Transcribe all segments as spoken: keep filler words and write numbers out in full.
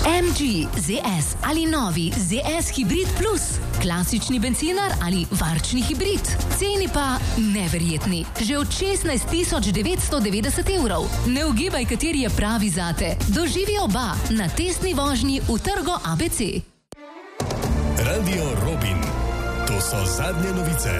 em dži, zet es ali novi zet es Hybrid Plus, klasični bencinar ali varčni hibrid. Ceni pa neverjetni, že od šestnajst tisoč devetsto devetdeset evrov. Ne ugibaj, kateri je pravi zate. Doživi oba na testni vožnji v trgu A B C. Radio Robin. To so zadnje novice.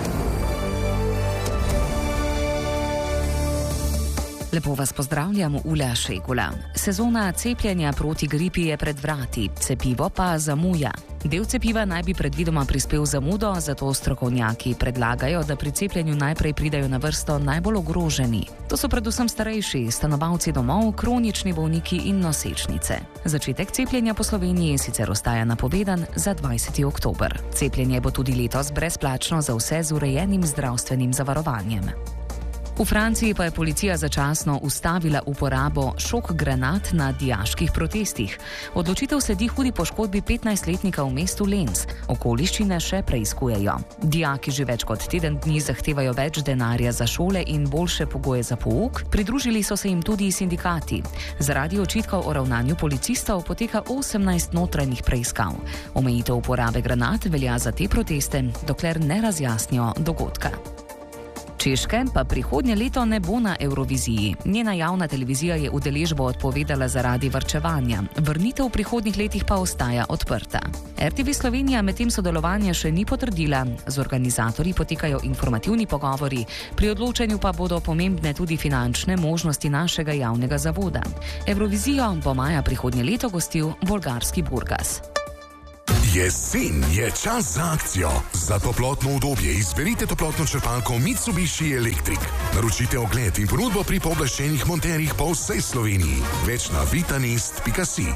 Lepo vas pozdravljam, Ula Šegula. Sezona cepljenja proti gripi je pred vrati, cepivo pa zamuja. Del cepiva naj bi predvidoma prispel zamudo, zato strokovnjaki predlagajo, da pri cepljenju najprej pridajo na vrsto najbolj ogroženi. To so predvsem starejši, stanovalci domov, kronični bolniki in nosečnice. Začetek cepljenja po Sloveniji sicer ostaja napovedan za dvajseti oktober. Cepljenje bo tudi letos brezplačno za vse z urejenim zdravstvenim zavarovanjem. V Franciji pa je policija začasno ustavila uporabo šok granat na dijaških protestih. Odločitev sledi hudi poškodbi petnajstletnika v mestu Lens. Okoliščine še preiskujejo. Dijaki že več kot teden dni zahtevajo več denarja za šole in boljše pogoje za pouk. Pridružili so se jim tudi sindikati. Zaradi očitkov o ravnanju policistov poteka osemnajst notranjih preiskav. Omejitev uporabe granat velja za te proteste, dokler ne razjasnijo dogodka. Češke pa prihodnje leto ne bo na Evroviziji. Njena javna televizija je udeležbo odpovedala zaradi varčevanja. Vrnitev v prihodnjih letih pa ostaja odprta. er te ve Slovenija medtem sodelovanja še ni potrdila. Z organizatorji potekajo informativni pogovori, pri odločanju pa bodo pomembne tudi finančne možnosti našega javnega zavoda. Evrovizijo bo maja prihodnje leto gostil bolgarski Burgas. Jesen je čas za akcijo. Za toplotno udobje izberite toplotno črpalko Mitsubishi Electric. Naročite ogled in ponudbo pri pooblaščenih monterjih po vsej Sloveniji. Več na vitanist pika si.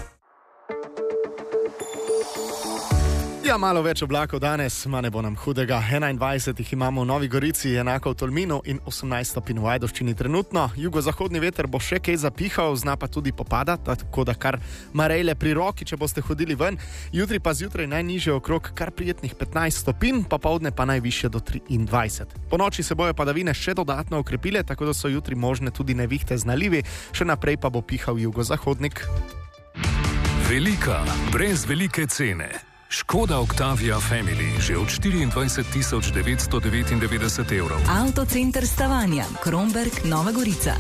Ja, malo več oblakov danes, ma ne bo nam hudega. enaindvajset jih imamo v Novi Gorici, enako v Tolminu in osemnajst stopinj v Ajdovščini trenutno. Jugozahodni veter bo še kaj zapihal, zna pa tudi popadati, tako da kar marejle pri roki, če boste hodili ven. Jutri pa zjutraj najnižje okrog kar prijetnih petnajst stopinj, popoldne pa najvišje do triindvajset. Po noči se bojo padavine še dodatno okrepile, tako da so jutri možne tudi nevihte z nalivi, še naprej pa bo pihal jugozahodnik. Velika, brez velike cene. Škoda Octavia Family že od štiriindvajset tisoč devetsto devetindevetdeset evrov. Avtocenter Stavanja, Kromberk, Nova Gorica.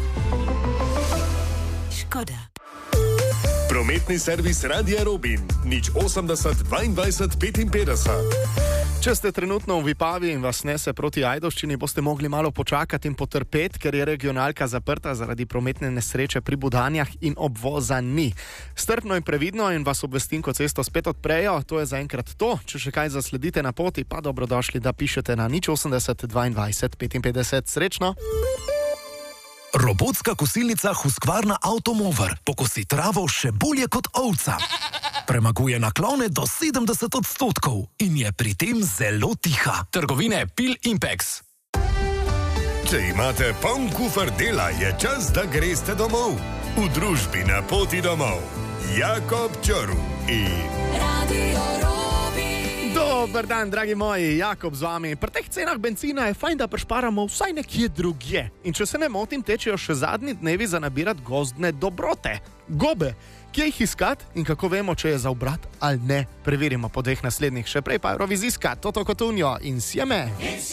Škoda. Prometni servis Radia Robin. Nič osemdeset dvaindvajset petinpetdeset. Če ste trenutno v Vipavi in vas nese proti Ajdovščini, boste mogli malo počakati in potrpeti, ker je regionalka zaprta zaradi prometne nesreče pri Budanjah in obvoza ni. Strpno in previdno in vas obvestim, ko cesto spet odprejo. To je zaenkrat to. Če še kaj zasledite na poti, pa dobrodošli, da pišete na nič osemdeset dvaindvajset petinpetdeset. Srečno! Robotska kosilnica Husqvarna Automower pokosi travo še bolje kot ovca. Premaguje naklone do sedemdeset odstotkov in je pri tem zelo tiha. Trgovine Pil Impex. Če imate poln kufer dela, je čas, da greste domov. V družbi Na poti domov. Jakob Čorv in Radio Robin. Dober dan, dragi moji, Jakob z vami. Pri teh cenah benzina je fajn, da prešparamo vsaj nekje drugje. In če se ne motim, tečejo še zadnji dnevi za nabirati gozdne dobrote. Gobe. Kje jih iskati in kako vemo, če je za obrat ali ne? Preverimo po dveh naslednjih, še prej pa Eurovizijska, Toto Cotugno in Sieme.